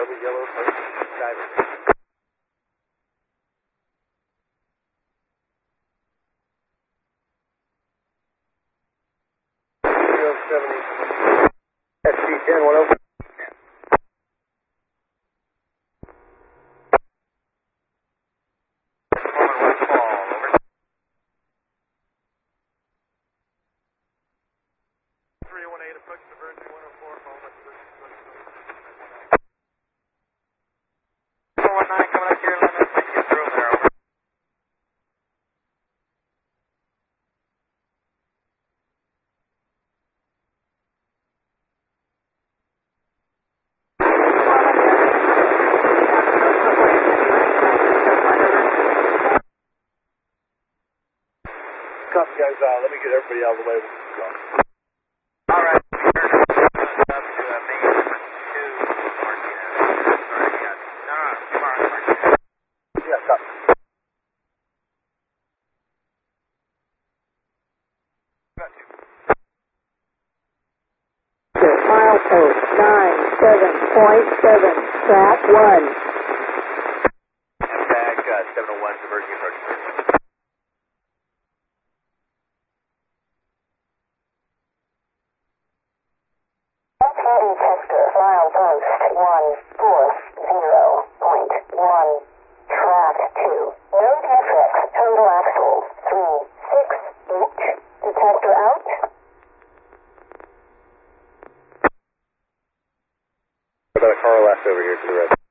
Delta Yellow Post Diving. 70. SC10 104. Copy, guys. Let me get everybody out of the way. All right. Up to main number 2, Martinez. Sorry, yeah. No, Martinez. Yeah, copy. Milepost 97.7, track 1. MTAG 701, diverging approach. Detector, milepost 140.1, track 2. No defects, total axles 368. Detector out. I've got a car left over here to the right.